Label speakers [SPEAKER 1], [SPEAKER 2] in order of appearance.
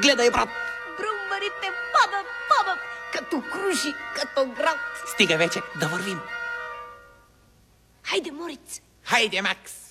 [SPEAKER 1] Гледай, брат!
[SPEAKER 2] Брумбарите падат, като круши, като град.
[SPEAKER 1] Стига вече, да вървим.
[SPEAKER 2] Хайде, Мориц.
[SPEAKER 1] Хайде, Макс!